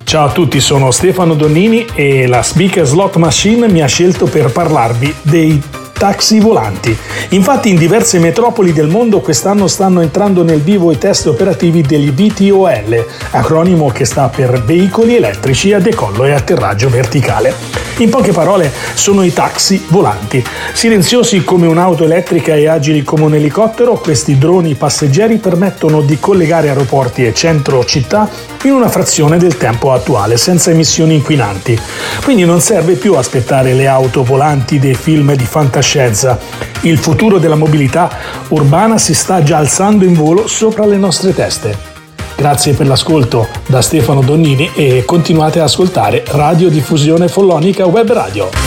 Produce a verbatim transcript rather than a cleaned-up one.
Ciao a tutti, sono Stefano Donnini e la Speaker Slot Machine mi ha scelto per parlarvi dei taxi volanti. Infatti in diverse metropoli del mondo quest'anno stanno entrando nel vivo i test operativi degli V T O L, acronimo che sta per veicoli elettrici a decollo e atterraggio verticale. In poche parole, sono i taxi volanti. Silenziosi come un'auto elettrica e agili come un elicottero, questi droni passeggeri permettono di collegare aeroporti e centro città in una frazione del tempo attuale, senza emissioni inquinanti. Quindi non serve più aspettare le auto volanti dei film di fantascienza. Il futuro della mobilità urbana si sta già alzando in volo sopra le nostre teste. Grazie per l'ascolto da Stefano Donnini e continuate ad ascoltare Radio Diffusione Follonica Web Radio.